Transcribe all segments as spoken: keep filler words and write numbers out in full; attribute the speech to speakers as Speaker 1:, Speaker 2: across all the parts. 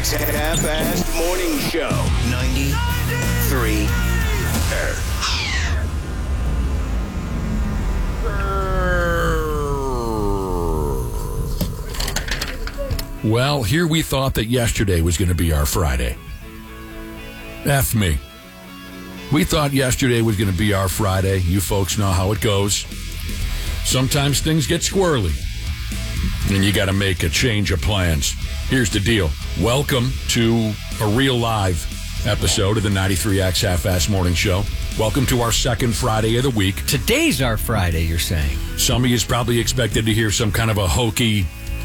Speaker 1: Jack's half-assed morning show. ninety-three
Speaker 2: Well, here we thought that yesterday was going to be our Friday. F me. We thought yesterday was going to be our Friday. You folks know how it goes. Sometimes things get squirrely, and you got to make a change of plans. Here's the deal. Welcome to a real live episode of the ninety-three X Half-Ass Morning Show. Welcome to our second Friday of the week.
Speaker 3: Today's our Friday, you're saying.
Speaker 2: Some of you is probably expected to hear some kind of a hokey,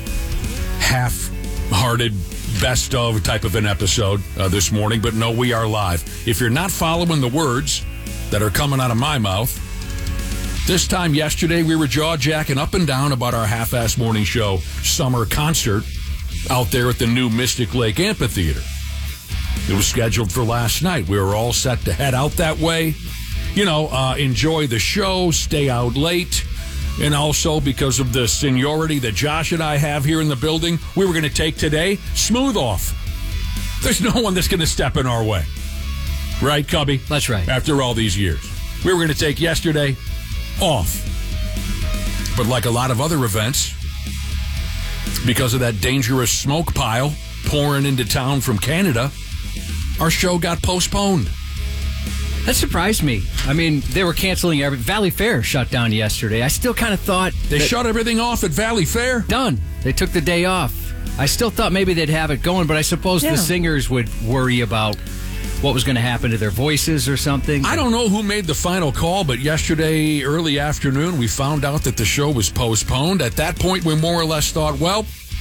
Speaker 2: half-hearted, best of type of an episode uh, this morning, but no, we are live. If you're not following the words that are coming out of my mouth, this time yesterday we were jaw-jacking up and down about our Half-Ass Morning Show summer concert out there at the new Mystic Lake Amphitheater. It was scheduled for last night. We were all set to head out that way, you know, uh, enjoy the show, stay out late. And also, because of the seniority that Josh and I have here in the building, we were going to take today smooth off. There's no one that's going to step in our way. Right, Cubby?
Speaker 3: That's right.
Speaker 2: After all these years. We were going to take yesterday off. But like a lot of other events, because of that dangerous smoke pile pouring into town from Canada, our show got postponed.
Speaker 3: That surprised me. I mean, they were canceling every... Valley Fair shut down yesterday. I still kind of thought...
Speaker 2: They shut everything off at Valley Fair?
Speaker 3: Done. They took the day off. I still thought maybe they'd have it going, but I suppose yeah. the singers would worry about what was going to happen to their voices or something.
Speaker 2: I don't know who made the final call, but yesterday, early afternoon, we found out that the show was postponed. At that point, we more or less thought, well...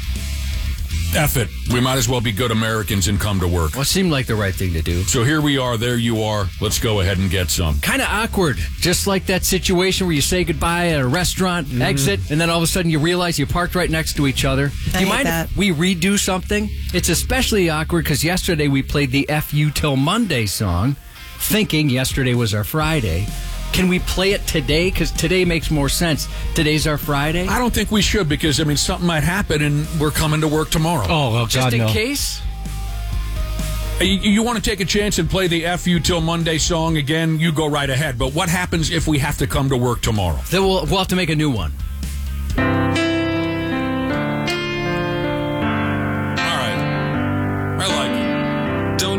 Speaker 2: F it. We might as well be good Americans and come to work.
Speaker 3: Well, it seemed like the right thing to do.
Speaker 2: So here we are. There you are. Let's go ahead and get some.
Speaker 3: Kind of awkward. Just like that situation where you say goodbye at a restaurant, mm-hmm. exit, and then all of a sudden you realize you parked right next to each other.
Speaker 4: I
Speaker 3: Do you
Speaker 4: hate
Speaker 3: mind
Speaker 4: that.
Speaker 3: if we redo something? It's especially awkward because yesterday we played the F You Till Monday song, thinking yesterday was our Friday. Can we play it today? Because today makes more sense. Today's our Friday.
Speaker 2: I don't think we should because, I mean, something might happen and we're coming to work tomorrow.
Speaker 3: Oh, well,
Speaker 4: Just
Speaker 3: God,
Speaker 4: in
Speaker 3: no.
Speaker 4: case?
Speaker 2: You, you want to take a chance and play the F You Till Monday song again? You go right ahead. But what happens if we have to come to work tomorrow?
Speaker 3: Then we'll, we'll have to make a new one.